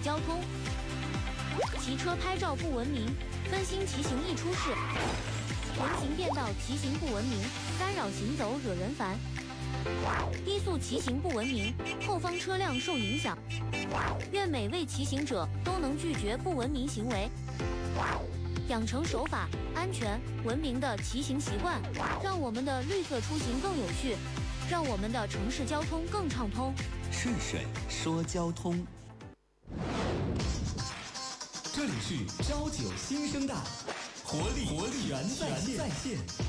交通。骑车拍照不文明，分心骑行易出事。人行便道骑行不文明，干扰行走惹人烦。低速骑行不文明，后方车辆受影响。愿每位骑行者都能拒绝不文明行为，养成守法、安全、文明的骑行习惯，让我们的绿色出行更有序，让我们的城市交通更畅通。 顺水说交通， 这里是朝9新生代，活力全在线。